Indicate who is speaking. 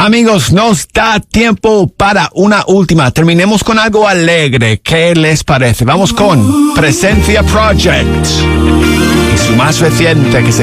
Speaker 1: Amigos, nos da tiempo para una última. Terminemos con algo alegre. ¿Qué les parece? Vamos con Presencia Project y su más reciente que se